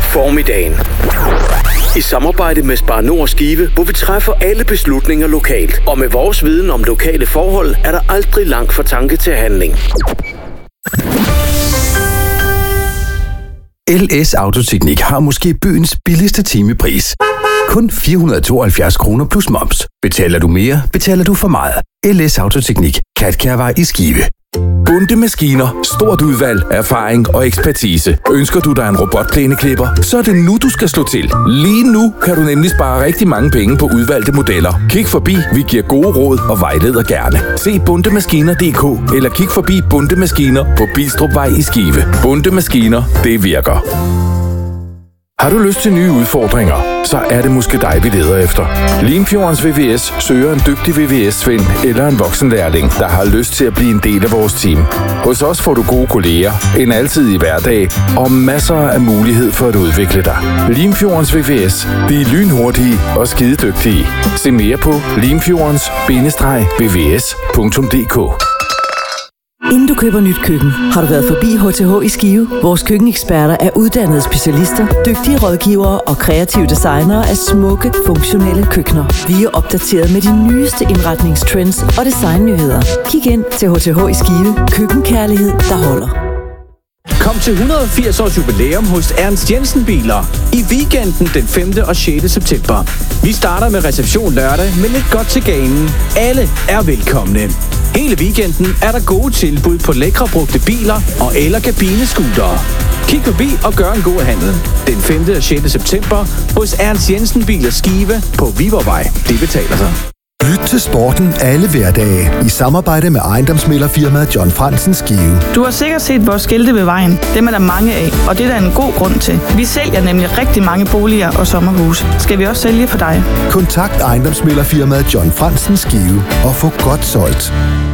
Formiddagen. I samarbejde med Spar Nord Skive, hvor vi træffer alle beslutninger lokalt. Og med vores viden om lokale forhold, er der aldrig langt fra tanke til handling. LS Autoteknik har måske byens billigste timepris. Kun 472 kroner plus moms. Betaler du mere, betaler du for meget. LS Autoteknik. Katkærvej i Skive. Bunde Maskiner. Stort udvalg, erfaring og ekspertise. Ønsker du dig en robotplæneklipper? Så er det nu, du skal slå til. Lige nu kan du nemlig spare rigtig mange penge på udvalgte modeller. Kig forbi, vi giver gode råd og vejleder gerne. Se bundemaskiner.dk eller kig forbi Bunde Maskiner på Bilstrupvej i Skive. Bunde Maskiner, det virker. Har du lyst til nye udfordringer, så er det måske dig, vi leder efter. Limfjordens VVS søger en dygtig VVS-svend eller en voksenlærling, der har lyst til at blive en del af vores team. Hos os får du gode kolleger, en altidig hverdag og masser af mulighed for at udvikle dig. Limfjordens VVS. De er lynhurtige og skidedygtige. Se mere på limfjordens-vvs.dk. Inden du køber nyt køkken, har du været forbi HTH i Skive. Vores køkkeneksperter er uddannede specialister, dygtige rådgivere og kreative designere af smukke, funktionelle køkkener. Vi er opdateret med de nyeste indretningstrends og designnyheder. Kig ind til HTH i Skive. Køkkenkærlighed, der holder. Kom til 180 års jubilæum hos Ernst Jensen Biler i weekenden den 5. og 6. september. Vi starter med reception lørdag med lidt godt til ganen. Alle er velkomne. Hele weekenden er der gode tilbud på lækre brugte biler og eller kabinescootere. Kig forbi og gør en god handel. Den 5. og 6. september hos Ernst Jensen Biler Skive på Viborgvej. Det betaler sig. Lyt til sporten alle hverdage i samarbejde med ejendomsmæglerfirmaet John Fransen Skive. Du har sikkert set vores skilte ved vejen. Dem er der mange af, og det er der en god grund til. Vi sælger nemlig rigtig mange boliger og sommerhuse. Skal vi også sælge for dig? Kontakt ejendomsmæglerfirmaet John Fransen Skive og få godt solgt.